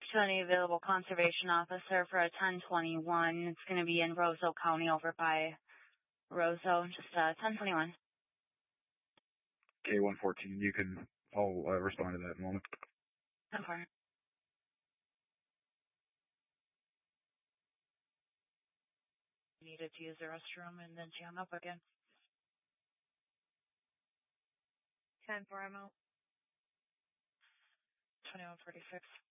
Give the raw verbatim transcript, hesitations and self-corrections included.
to any available conservation officer for a ten twenty-one. It's going to be in Roseau County over by Roseau, just uh, ten twenty-one. K one fourteen, you can, I'll uh, respond to that in a moment. Okay. Needed to use the restroom and then she hung up again. ten four, I'm out. twenty-one forty-six.